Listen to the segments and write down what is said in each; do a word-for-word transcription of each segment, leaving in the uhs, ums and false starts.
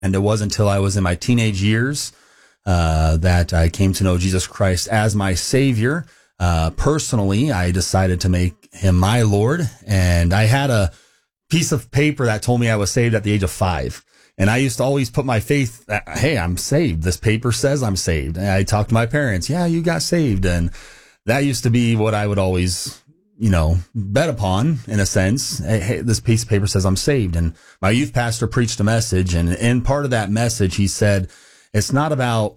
And it wasn't until I was in my teenage years uh, that I came to know Jesus Christ as my Savior. Uh, personally, I decided to make him my Lord. And I had a piece of paper that told me I was saved at the age of five. And I used to always put my faith that, hey, I'm saved. This paper says I'm saved. And I talked to my parents. Yeah, you got saved. And that used to be what I would always, you know, bet upon in a sense. Hey, hey, this piece of paper says I'm saved. And my youth pastor preached a message. And in part of that message, he said, it's not about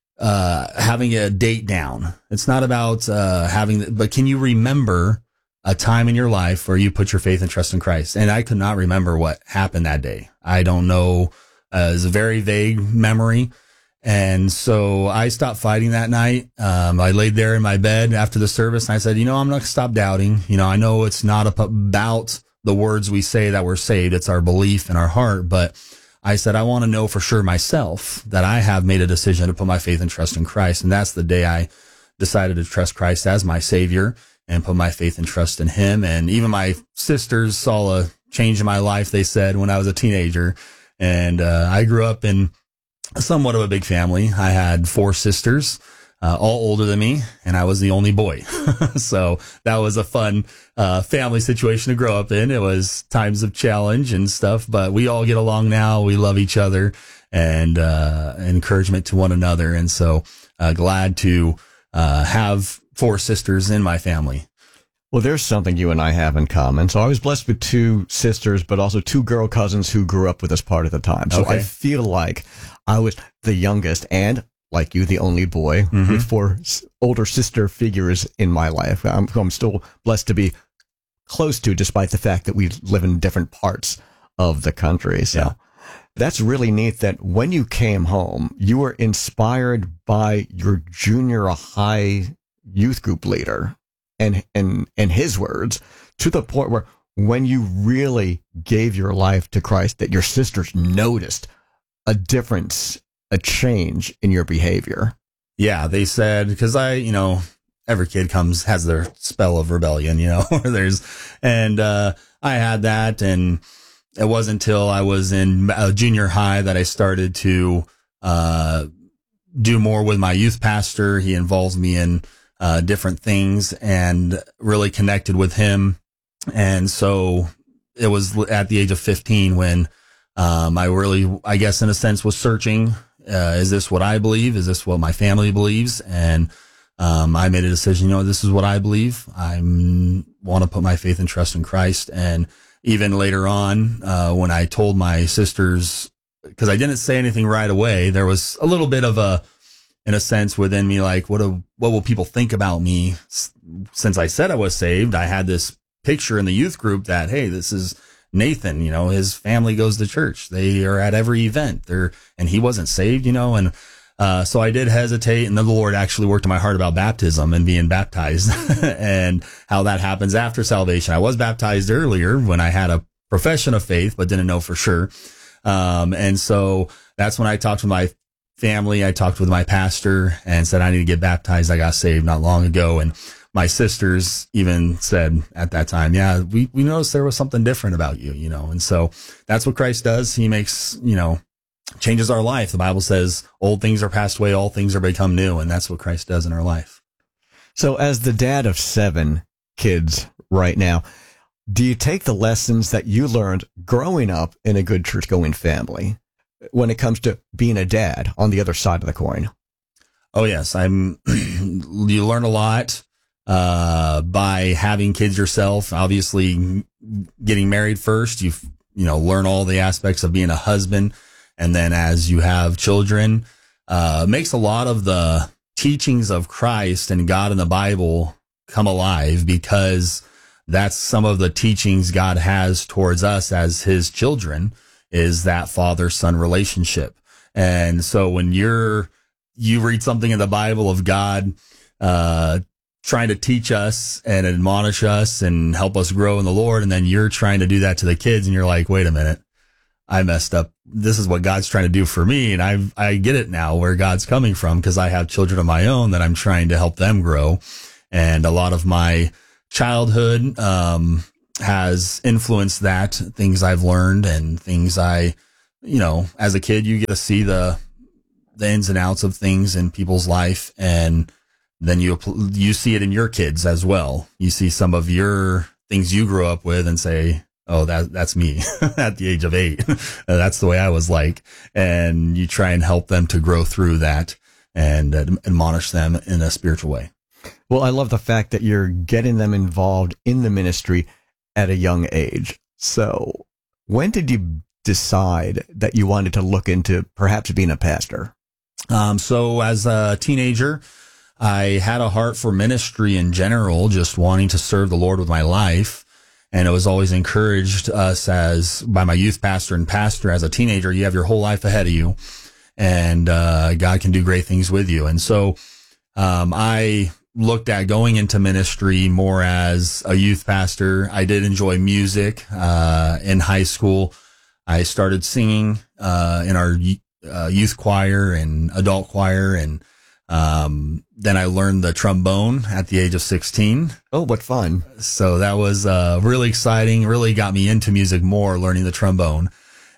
uh having a date down. It's not about uh having, but can you remember a time in your life where you put your faith and trust in Christ? And I could not remember what happened that day. I don't know. Uh, it's a very vague memory. And so I stopped fighting that night. Um, I laid there in my bed after the service and I said, you know, I'm not going to stop doubting. You know, I know it's not about the words we say that we're saved. It's our belief in our heart. But I said, I want to know for sure myself that I have made a decision to put my faith and trust in Christ. And that's the day I decided to trust Christ as my Savior and put my faith and trust in him. And even my sisters saw a change in my life, they said, when I was a teenager. And uh, I grew up in somewhat of a big family. I had four sisters, uh, all older than me, and I was the only boy. So that was a fun uh, family situation to grow up in. It was times of challenge and stuff, but we all get along now. We love each other and uh, encouragement to one another. And so uh, glad to uh, have four sisters in my family. Well, there's something you and I have in common. So I was blessed with two sisters, but also two girl cousins who grew up with us part of the time. So Okay. I feel like I was the youngest and, like you, the only boy Mm-hmm. with four s- older sister figures in my life. I'm, I'm still blessed to be close to, despite the fact that we live in different parts of the country. So Yeah. that's really neat that when you came home, you were inspired by your junior high youth group leader and, and, and his words, to the point where when you really gave your life to Christ, that your sisters noticed a difference, a change in your behavior. Yeah, they said, because I, you know, every kid comes, has their spell of rebellion, you know, where there's, and uh, I had that. And it wasn't until I was in uh, junior high that I started to uh, do more with my youth pastor. He involves me in uh, different things and really connected with him. And so it was at the age of fifteen when um, I really, I guess in a sense, was searching. Uh, is this what I believe? Is this what my family believes? And um, I made a decision, you know, this is what I believe. I want to put my faith and trust in Christ. And even later on, uh, when I told my sisters, because I didn't say anything right away, there was a little bit of a, in a sense within me, like, what, do, what will people think about me? S- Since I said I was saved, I had this picture in the youth group that, hey, this is Nathan, you know, his family goes to church. They are at every event there, and he wasn't saved, you know, and, uh, so I did hesitate, and then the Lord actually worked in my heart about baptism and being baptized and how that happens after salvation. I was baptized earlier when I had a profession of faith, but didn't know for sure. Um, and so that's when I talked to my family. I talked with my pastor and said, I need to get baptized. I got saved not long ago. And my sisters even said at that time, yeah, we, we noticed there was something different about you, you know? And so that's what Christ does. He makes, you know, changes our life. The Bible says old things are passed away. All things are become new. And that's what Christ does in our life. So as the dad of seven kids right now, do you take the lessons that you learned growing up in a good church-going family when it comes to being a dad on the other side of the coin? Oh, yes. I'm, you learn a lot, uh, by having kids yourself. Obviously, getting married first, you, you know, learn all the aspects of being a husband. And then as you have children, uh, makes a lot of the teachings of Christ and God in the Bible come alive, because that's some of the teachings God has towards us as his children, is that father-son relationship. And so when you're, you read something in the Bible of God, uh, trying to teach us and admonish us and help us grow in the Lord, and then you're trying to do that to the kids, and you're like, wait a minute, I messed up. This is what God's trying to do for me. And I I get it now where God's coming from, because I have children of my own that I'm trying to help them grow. And a lot of my childhood um, has influenced that, things I've learned and things I you know, as a kid, you get to see the, the ins and outs of things in people's life. And then you, you see it in your kids as well. You see some of your things you grew up with and say, oh, that, that's me at the age of eight. That's the way I was like. And you try and help them to grow through that and uh, admonish them in a spiritual way. Well, I love the fact that you're getting them involved in the ministry at a young age. So when did you decide that you wanted to look into perhaps being a pastor? Um, so as a teenager, I had a heart for ministry in general, just wanting to serve the Lord with my life. And it was always encouraged us as by my youth pastor and pastor as a teenager, you have your whole life ahead of you and, uh, God can do great things with you. And so, um, I looked at going into ministry more as a youth pastor. I did enjoy music, uh, in high school. I started singing, uh, in our uh, youth choir and adult choir. And, um, then I learned the trombone at the age of sixteen. Oh, what fun. So that was, uh, really exciting, really got me into music more, learning the trombone.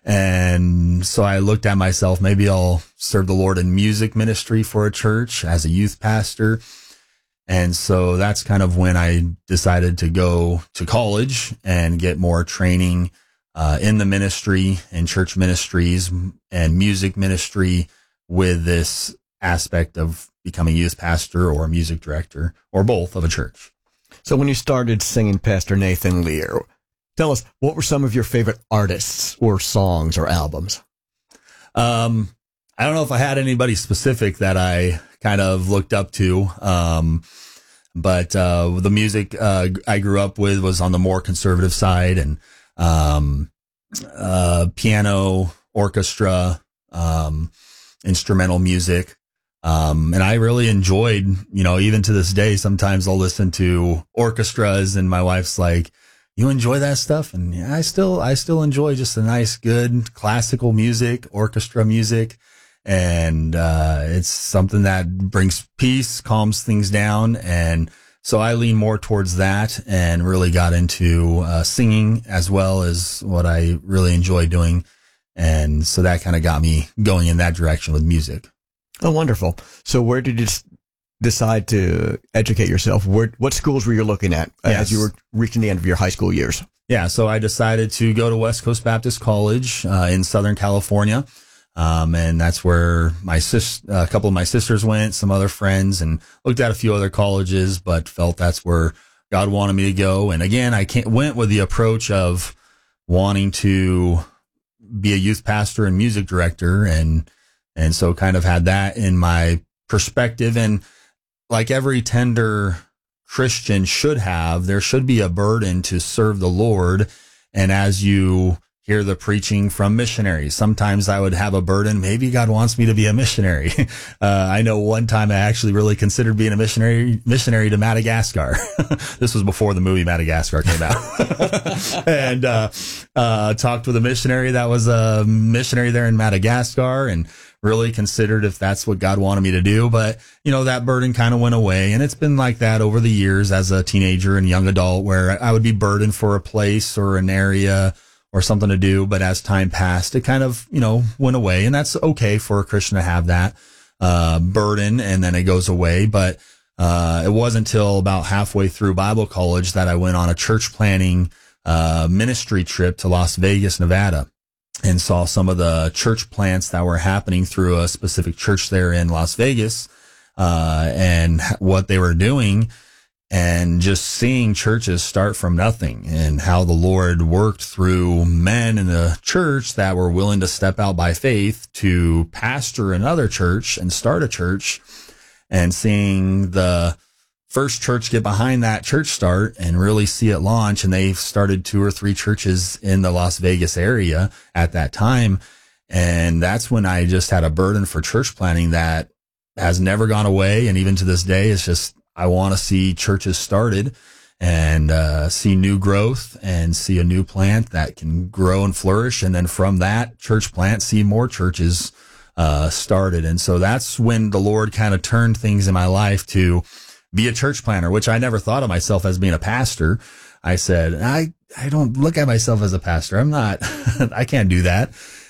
And so I looked at myself, maybe I'll serve the Lord in music ministry for a church as a youth pastor. And so that's kind of when I decided to go to college and get more training, uh, in the ministry and church ministries and music ministry with this aspect of becoming youth pastor or music director or both of a church. So when you started singing Pastor Nathan Lear, tell us, what were some of your favorite artists or songs or albums? Um, I don't know if I had anybody specific that I kind of looked up to. Um, but, uh, the music, uh, I grew up with was on the more conservative side and, um, uh, piano, orchestra, um, instrumental music. Um, and I really enjoyed, you know, even to this day, sometimes I'll listen to orchestras and my wife's like, you enjoy that stuff? And yeah, I still, I still enjoy just a nice, good classical music, orchestra music. And, uh, it's something that brings peace, calms things down. And so I lean more towards that and really got into, uh, singing as well as what I really enjoy doing. And so that kind of got me going in that direction with music. Oh, wonderful. So where did you decide to educate yourself? Where, what schools were you looking at uh, yes. as you were reaching the end of your high school years? Yeah, so I decided to go to West Coast Baptist College uh, in Southern California. Um, and that's where my sis, uh, a couple of my sisters went, some other friends, and looked at a few other colleges, but felt that's where God wanted me to go. And again, I can't, went with the approach of wanting to be a youth pastor and music director. And, and so kind of had that in my perspective. And like every tender Christian should have, there should be a burden to serve the Lord. And as you hear the preaching from missionaries, sometimes I would have a burden. Maybe God wants me to be a missionary. Uh, I know one time I actually really considered being a missionary, missionary to Madagascar. This was before the movie Madagascar came out. and, uh, uh, talked with a missionary that was a missionary there in Madagascar and really considered if that's what God wanted me to do. But, you know, that burden kind of went away. And it's been like that over the years as a teenager and young adult where I would be burdened for a place or an area or something to do. But as time passed, it kind of, you know, went away. And that's okay for a Christian to have that, uh, burden and then it goes away. But, uh, it wasn't until about halfway through Bible college that I went on a church planning, uh, ministry trip to Las Vegas, Nevada, and saw some of the church plants that were happening through a specific church there in Las Vegas, uh, and what they were doing. And just seeing churches start from nothing and how the Lord worked through men in the church that were willing to step out by faith to pastor another church and start a church, and seeing the first church get behind that church start and really see it launch. And they started two or three churches in the Las Vegas area at that time. And that's when I just had a burden for church planning that has never gone away. And even to this day, it's just, I want to see churches started and uh, see new growth and see a new plant that can grow and flourish. And then from that church plant, see more churches uh, started. And so that's when the Lord kind of turned things in my life to be a church planner, which I never thought of myself as being a pastor. I said, I, I don't look at myself as a pastor. I'm not, I can't do that.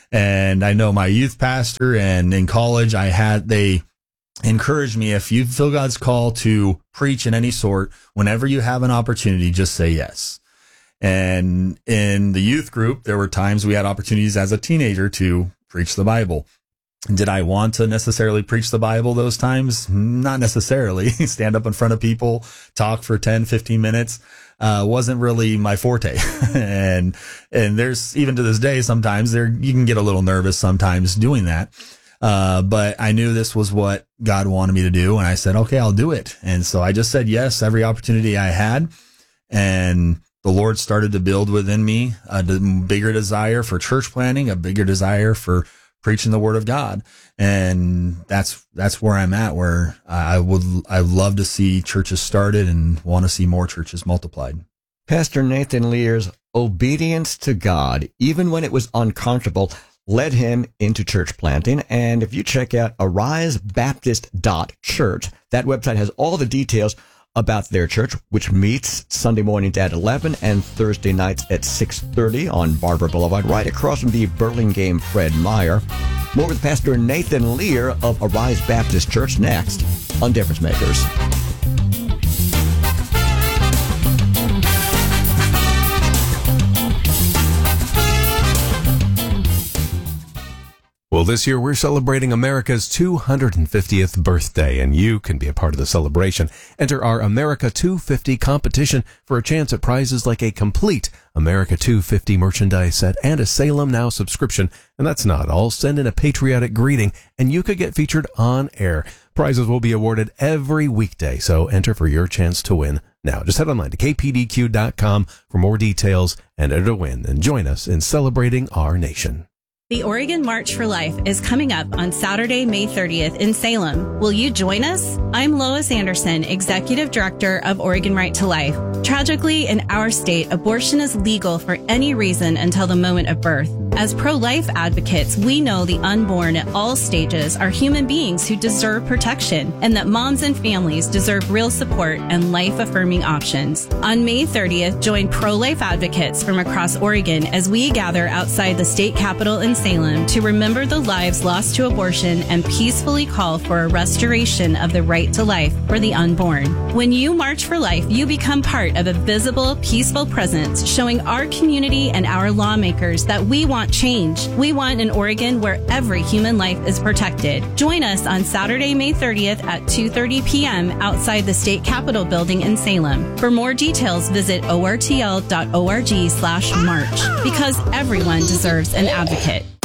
And I know my youth pastor, and in college I had, they encouraged me, if you feel God's call to preach in any sort, whenever you have an opportunity, just say yes. And in the youth group, there were times we had opportunities as a teenager to preach the Bible. Did I want to necessarily preach the Bible those times? Not necessarily. Stand up in front of people, talk for ten, fifteen minutes, uh, wasn't really my forte. and, and there's, even to this day, sometimes there, you can get a little nervous sometimes doing that. Uh, but I knew this was what God wanted me to do. And I said, okay, I'll do it. And so I just said yes, every opportunity I had. And the Lord started to build within me a bigger desire for church planting, a bigger desire for preaching the word of God. And that's, that's where I'm at, where I would, I love to see churches started and want to see more churches multiplied. Pastor Nathan Lear's obedience to God, even when it was uncomfortable, led him into church planting. And if you check out arise baptist dot church, that website has all the details about their church, which meets Sunday mornings at eleven and Thursday nights at six thirty on Barber Boulevard, right across from the Burlingame Fred Meyer. More with Pastor Nathan Lear of Arise Baptist Church next on Difference Makers. Well, this year we're celebrating America's two hundred fiftieth birthday, and you can be a part of the celebration. Enter our America two fifty competition for a chance at prizes like a complete America two fifty merchandise set and a Salem Now subscription. And that's not all. Send in a patriotic greeting, and you could get featured on air. Prizes will be awarded every weekday, so enter for your chance to win now. Just head online to k p d q dot com for more details and enter to win, and join us in celebrating our nation. The Oregon March for Life is coming up on Saturday, May thirtieth in Salem. Will you join us? I'm Lois Anderson, Executive Director of Oregon Right to Life. Tragically, in our state, abortion is legal for any reason until the moment of birth. As pro-life advocates, we know the unborn at all stages are human beings who deserve protection, and that moms and families deserve real support and life-affirming options. On May thirtieth, join pro-life advocates from across Oregon as we gather outside the state capitol in Salem to remember the lives lost to abortion and peacefully call for a restoration of the right to life for the unborn. When you march for life, you become part of a visible, peaceful presence showing our community and our lawmakers that we want change. We want an Oregon where every human life is protected. Join us on Saturday, May thirtieth at two thirty p.m. outside the State Capitol building in Salem. For more details, visit o r t l dot org slash march, because everyone deserves an advocate.